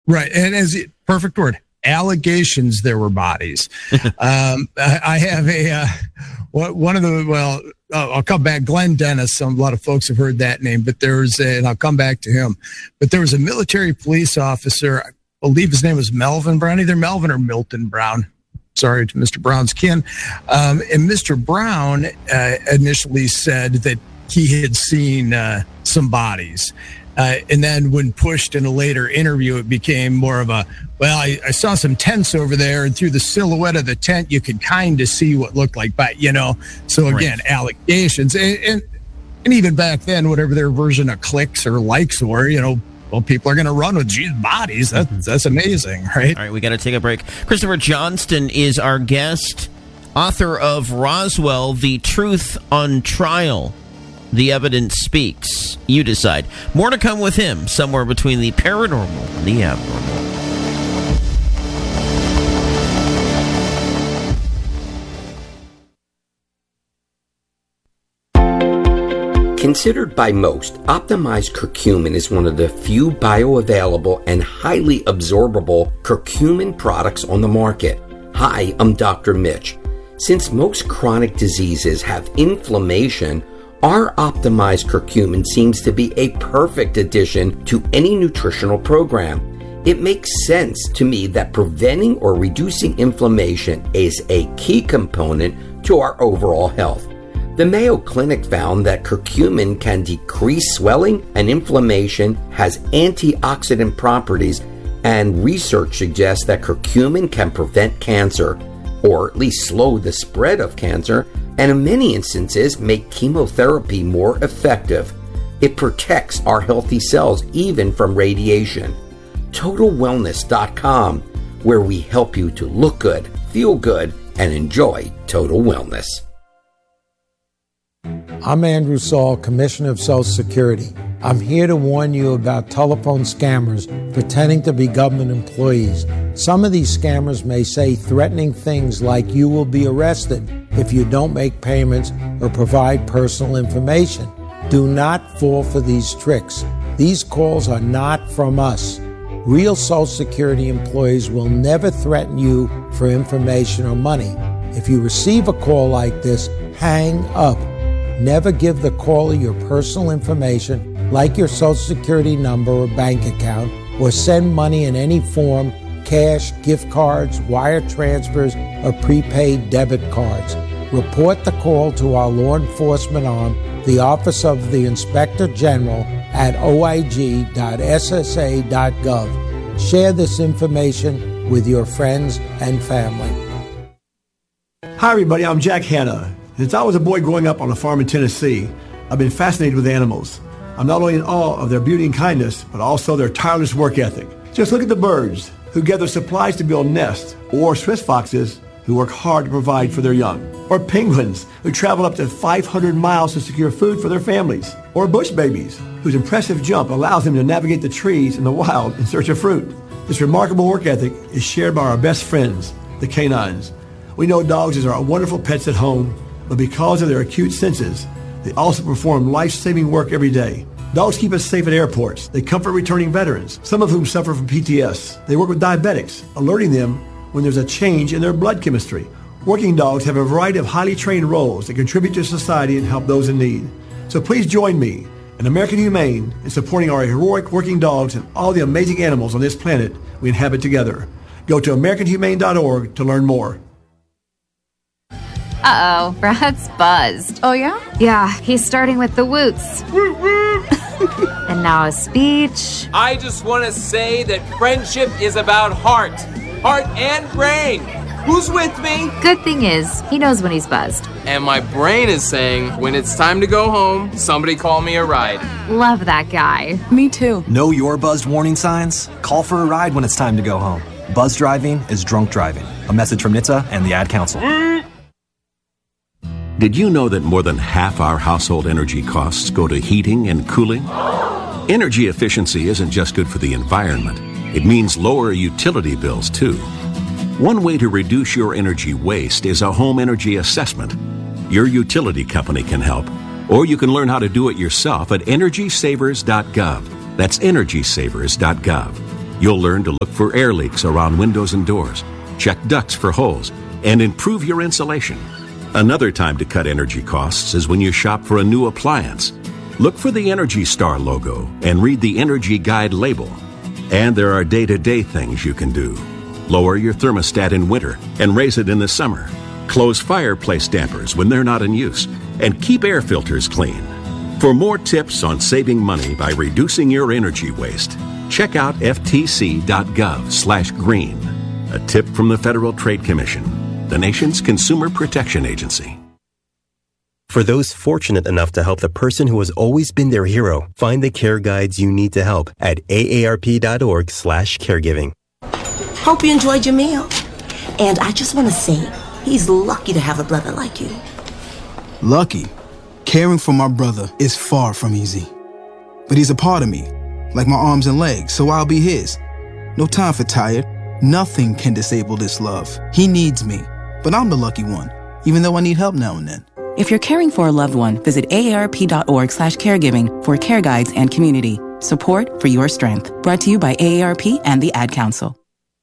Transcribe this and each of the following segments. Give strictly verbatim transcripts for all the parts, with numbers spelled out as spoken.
Right. And as it, perfect word, allegations there were bodies. um, I, I have a, uh, one of the, well, I'll come back, Glenn Dennis. Some, a lot of folks have heard that name, but there's a, and I'll come back to him, but there was a military police officer, I believe his name was Melvin Brown, either Melvin or Milton Brown. Sorry to Mister Brown's kin. Um, and Mister Brown uh, initially said that he had seen uh, some bodies. Uh, and then when pushed in a later interview, it became more of a, well, I, I saw some tents over there, and through the silhouette of the tent, you could kind of see what looked like, but, you know, so again, right. allegations. And, and, and even back then, whatever their version of clicks or likes were, you know, well, people are going to run with geez, bodies. That, that's amazing, right? All right, we got to take a break. Christopher Johnston is our guest, author of Roswell, The Truth on Trial. The evidence speaks. You decide. More to come with him, somewhere between the paranormal and the abnormal. Considered by most, optimized curcumin is one of the few bioavailable and highly absorbable curcumin products on the market. Hi, I'm Doctor Mitch. Since most chronic diseases have inflammation, our optimized curcumin seems to be a perfect addition to any nutritional program. It makes sense to me that preventing or reducing inflammation is a key component to our overall health. The Mayo Clinic found that curcumin can decrease swelling and inflammation, has antioxidant properties, and research suggests that curcumin can prevent cancer, or at least slow the spread of cancer, and in many instances make chemotherapy more effective. It protects our healthy cells even from radiation. Total Wellness dot com, where we help you to look good, feel good, and enjoy total wellness. I'm Andrew Saul, Commissioner of Social Security. I'm here to warn you about telephone scammers pretending to be government employees. Some of these scammers may say threatening things like you will be arrested if you don't make payments or provide personal information. Do not fall for these tricks. These calls are not from us. Real Social Security employees will never threaten you for information or money. If you receive a call like this, hang up. Never give the caller your personal information, like your Social Security number or bank account, or send money in any form, cash, gift cards, wire transfers, or prepaid debit cards. Report the call to our law enforcement arm, the Office of the Inspector General, at o i g dot s s a dot gov. Share this information with your friends and family. Hi, everybody. I'm Jack Hanna. Since I was a boy growing up on a farm in Tennessee, I've been fascinated with animals. I'm not only in awe of their beauty and kindness, but also their tireless work ethic. Just look at the birds who gather supplies to build nests, or Swiss foxes who work hard to provide for their young, or penguins who travel up to five hundred miles to secure food for their families, or bush babies whose impressive jump allows them to navigate the trees in the wild in search of fruit. This remarkable work ethic is shared by our best friends, the canines. We know dogs are wonderful pets at home, but because of their acute senses, they also perform life-saving work every day. Dogs keep us safe at airports. They comfort returning veterans, some of whom suffer from P T S. They work with diabetics, alerting them when there's a change in their blood chemistry. Working dogs have a variety of highly trained roles that contribute to society and help those in need. So please join me and American Humane in supporting our heroic working dogs and all the amazing animals on this planet we inhabit together. Go to american humane dot org to learn more. Uh-oh, Brad's buzzed. Oh, yeah? Yeah, he's starting with the woots. And now a speech. I just want to say that friendship is about heart. Heart and brain. Who's with me? Good thing is, he knows when he's buzzed. And my brain is saying, when it's time to go home, somebody call me a ride. Love that guy. Me too. Know your buzzed warning signs? Call for a ride when it's time to go home. Buzz driving is drunk driving. A message from N H T S A and the Ad Council. Did you know that more than half our household energy costs go to heating and cooling? Energy efficiency isn't just good for the environment. It means lower utility bills, too. One way to reduce your energy waste is a home energy assessment. Your utility company can help, or you can learn how to do it yourself at energy savers dot gov. That's energy savers dot gov. You'll learn to look for air leaks around windows and doors, check ducts for holes, and improve your insulation. Another time to cut energy costs is when you shop for a new appliance. Look for the Energy Star logo and read the Energy Guide label. And there are day-to-day things you can do. Lower your thermostat in winter and raise it in the summer. Close fireplace dampers when they're not in use. And keep air filters clean. For more tips on saving money by reducing your energy waste, check out ftc.gov slash green. A tip from the Federal Trade Commission, the nation's consumer protection agency. For those fortunate enough to help the person who has always been their hero, find the care guides you need to help at aarp.org slash caregiving. Hope you enjoyed your meal. And I just want to say, he's lucky to have a brother like you. Lucky? Caring for my brother is far from easy. But he's a part of me, like my arms and legs, so I'll be his. No time for tired. Nothing can disable this love. He needs me, but I'm the lucky one, even though I need help now and then. If you're caring for a loved one, visit aarp.org slash caregiving for care guides and community. Support for your strength. Brought to you by A A R P and the Ad Council.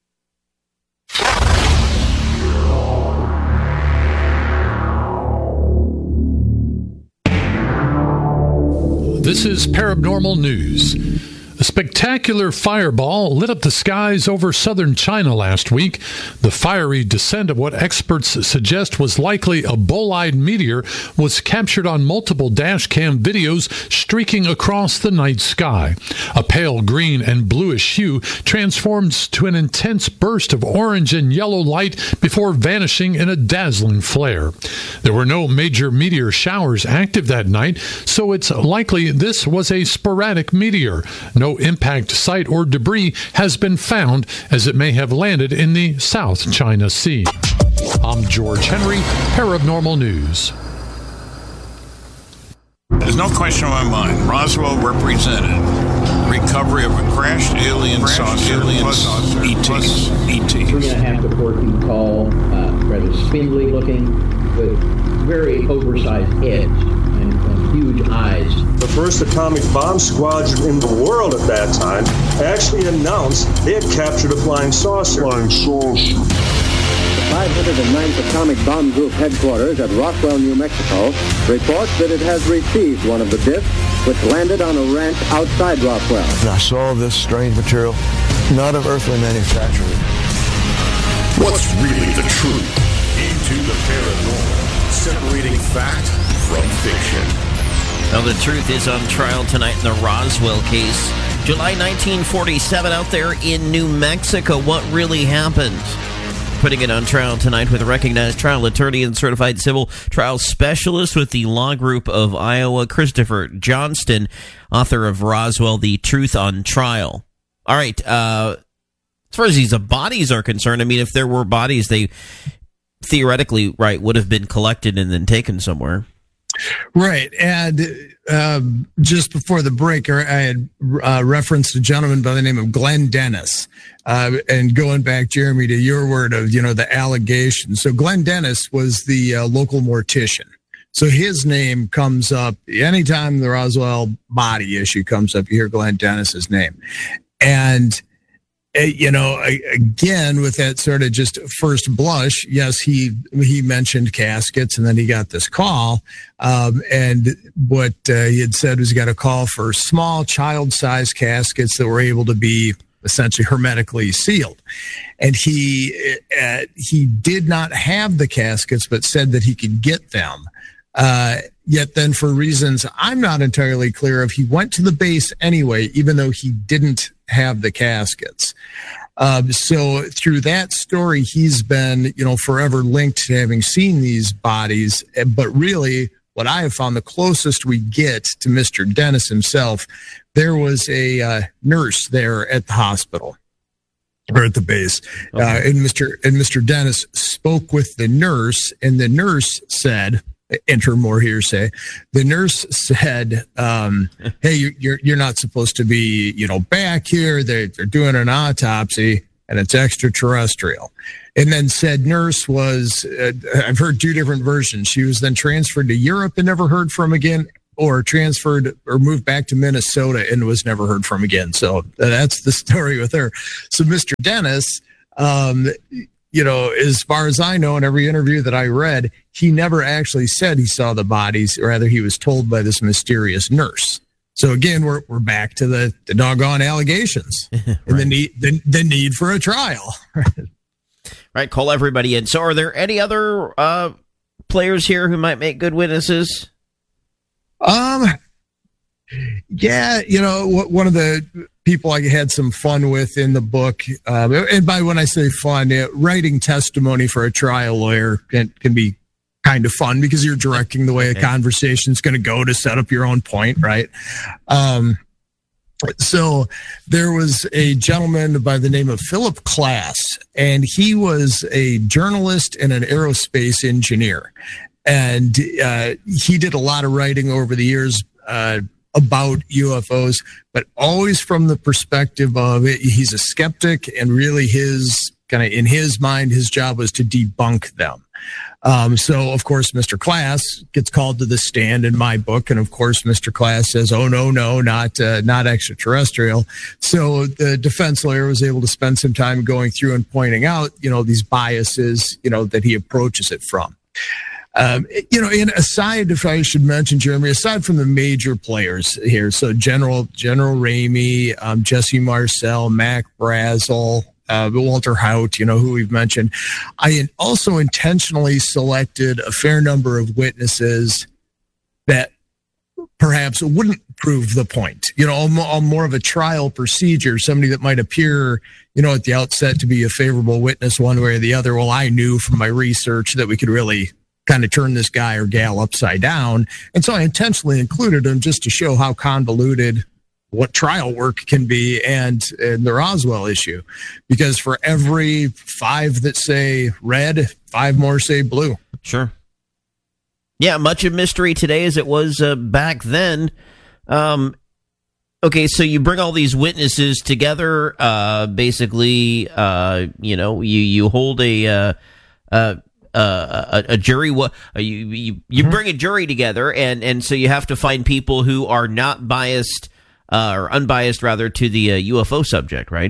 This is Paranormal News. A spectacular fireball lit up the skies over southern China last week. The fiery descent of what experts suggest was likely a bolide meteor was captured on multiple dashcam videos streaking across the night sky. A pale green and bluish hue transforms to an intense burst of orange and yellow light before vanishing in a dazzling flare. There were no major meteor showers active that night, so it's likely this was a sporadic meteor. No impact site or debris has been found, as it may have landed in the South China Sea. I'm George Henry, Paranormal News. There's no question in my mind. Roswell represented recovery of a crashed alien saucer, alien saucer, E Ts. E Ts. Three and a half to four feet tall, uh, rather spindly looking, with very oversized heads and, and huge eyes. The first atomic bomb squadron in the world at that time actually announced they had captured a flying saucer. Flying saucer. The five hundred ninth Atomic Bomb Group headquarters at Roswell, New Mexico, reports that it has received one of the discs which landed on a ranch outside Roswell. And I saw this strange material, not of earthly manufacturing. What's really the truth? Into the paranormal, separating fact from fiction. Now, the truth is on trial tonight in the Roswell case. July nineteen forty-seven, out there in New Mexico. What really happened? Putting it on trial tonight with a recognized trial attorney and certified civil trial specialist with the Law Group of Iowa, Christopher Johnston, author of Roswell, The Truth on Trial. All right. Uh, as far as these bodies are concerned, I mean, if there were bodies, they theoretically, right, would have been collected and then taken somewhere. Right. And um, just before the break, I had uh, referenced a gentleman by the name of Glenn Dennis. Uh, and going back, Jeremy, to your word of, you know, the allegations. So Glenn Dennis was the uh, local mortician. So his name comes up anytime the Roswell body issue comes up, you hear Glenn Dennis's name. And you know, again, with that sort of just first blush, yes, he he mentioned caskets, and then he got this call. Um, and what uh, he had said was he got a call for small child-sized caskets that were able to be essentially hermetically sealed. And he uh, he did not have the caskets, but said that he could get them. Uh, yet then, for reasons I'm not entirely clear of, he went to the base anyway, even though he didn't have the caskets. Um, so through that story, he's been, you know, forever linked to having seen these bodies. But really, what I have found the closest we get to Mister Dennis himself, there was a uh, nurse there at the hospital or at the base. Okay. Uh, and Mister and Mister Dennis spoke with the nurse, and the nurse said, enter more hearsay. The nurse said, um, hey, you're, you're not supposed to be, you know, back here. They're, they're doing an autopsy and it's extraterrestrial. And then said nurse was, uh, I've heard two different versions. She was then transferred to Europe and never heard from again. or transferred or moved back to Minnesota and was never heard from again. So that's the story with her. So Mister Dennis, um, you know, as far as I know, in every interview that I read, he never actually said he saw the bodies. Rather, he was told by this mysterious nurse. So again, we're we're back to the, the doggone allegations right. and the need the, the need for a trial. Right, call everybody in. So, are there any other uh, players here who might make good witnesses? Um, yeah, you know, one of the people I had some fun with in the book, um, and by when I say fun, uh, writing testimony for a trial lawyer can, can be kind of fun because you're directing the way a conversation is going to go to set up your own point, right? Um, so there was a gentleman by the name of Philip Klass, and he was a journalist and an aerospace engineer. And uh, he did a lot of writing over the years uh, about U F Os, but always from the perspective of it, he's a skeptic, and really his kind of in his mind, his job was to debunk them. Um, so, of course, Mister Klass gets called to the stand in my book. And, of course, Mister Klass says, oh, no, no, not uh, not extraterrestrial. So the defense lawyer was able to spend some time going through and pointing out, you know, these biases, you know, that he approaches it from. Um, you know, and aside, if I should mention, Jeremy, aside from the major players here, so General General Ramey, um, Jesse Marcel, Mac Brazel, Uh, Walter Haut, you know, who we've mentioned. I also intentionally selected a fair number of witnesses that perhaps wouldn't prove the point. You know, on more of a trial procedure, somebody that might appear, you know, at the outset to be a favorable witness one way or the other. Well, I knew from my research that we could really kind of turn this guy or gal upside down. And so I intentionally included him just to show how convoluted what trial work can be, and, and the Roswell issue, because for every five that say red, five more say blue. Sure. Yeah, much of mystery today as it was uh, back then. Um, okay, so you bring all these witnesses together. Uh, basically, uh, you know, you you hold a uh, uh, uh, a, a jury. What uh, you you, you mm-hmm. bring a jury together, and and so you have to find people who are not biased. Uh, or unbiased, rather, to the uh, U F O subject, right?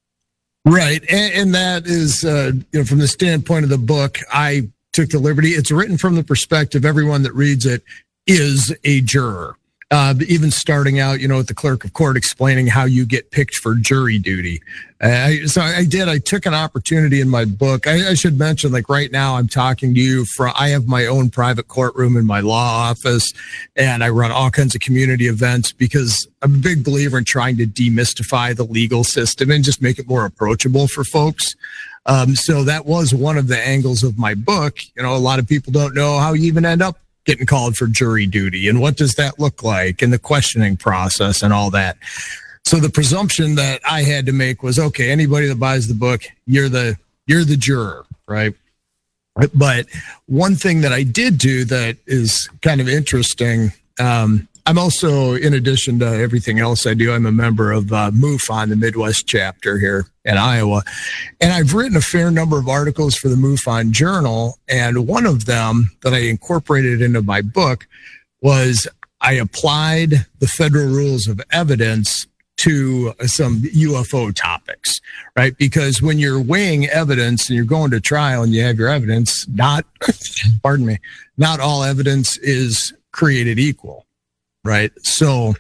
Right, and, and that is, uh, you know, from the standpoint of the book, I took the liberty. It's written from the perspective, everyone that reads it is a juror. Uh, even starting out, you know, with the clerk of court explaining how you get picked for jury duty. Uh, I, so I did. I took an opportunity in my book. I, I should mention, like right now, I'm talking to you from. I have my own private courtroom in my law office, and I run all kinds of community events because I'm a big believer in trying to demystify the legal system and just make it more approachable for folks. Um, so that was one of the angles of my book. You know, a lot of people don't know how you even end up getting called for jury duty and what does that look like and the questioning process and all that. So the presumption that I had to make was, okay, anybody that buys the book, you're the, you're the juror, right? But one thing that I did do that is kind of interesting, um, I'm also, in addition to everything else I do, I'm a member of uh, MUFON, the Midwest chapter here in Iowa. And I've written a fair number of articles for the MUFON Journal. And one of them that I incorporated into my book was I applied the federal rules of evidence to some U F O topics, right? Because when you're weighing evidence and you're going to trial and you have your evidence, not, pardon me, not all evidence is created equal. Right. So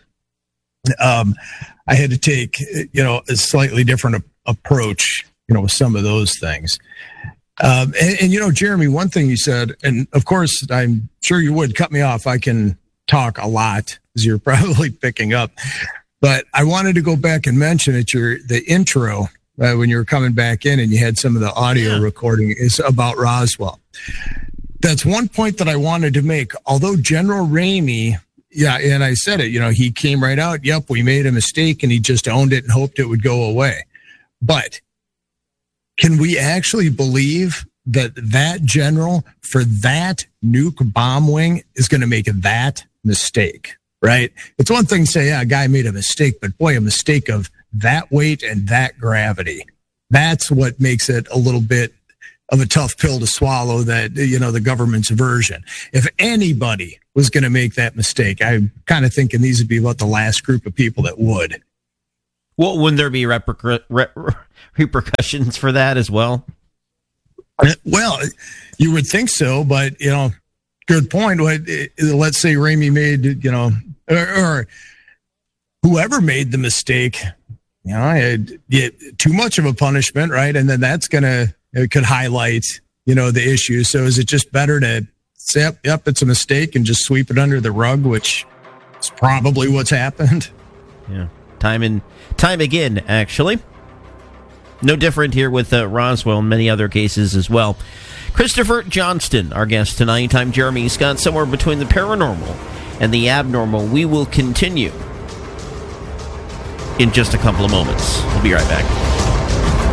um, I had to take, you know, a slightly different a- approach, you know, with some of those things. Um, and, and, you know, Jeremy, one thing you said, and of course, I'm sure you would cut me off. I can talk a lot, as you're probably picking up. But I wanted to go back and mention at your the intro uh, when you were coming back in and you had some of the audio yeah. recording is about Roswell. That's one point that I wanted to make. Although General Ramey, yeah, and I said it, you know, he came right out. Yep, we made a mistake, and he just owned it and hoped it would go away. But can we actually believe that that general for that nuke bomb wing is going to make that mistake, right? It's one thing to say, yeah, a guy made a mistake, but boy, a mistake of that weight and that gravity. That's what makes it a little bit of a tough pill to swallow, that, you know, the government's version. If anybody was going to make that mistake, I'm kind of thinking these would be about the last group of people that would. Well, wouldn't there be reper- re- repercussions for that as well? Well, you would think so, but, you know, good point. Let's say Ramey made, you know, or, or whoever made the mistake, you know, it, it, too much of a punishment, right? And then that's going to, it could highlight, you know, the issue. So is it just better to say, yep, yep, it's a mistake and just sweep it under the rug, which is probably what's happened? Yeah. Time and time again, actually. No different here with uh, Roswell and many other cases as well. Christopher Johnston, our guest tonight. I'm Jeremy Scott. Somewhere between the paranormal and the abnormal. We will continue in just a couple of moments. We'll be right back.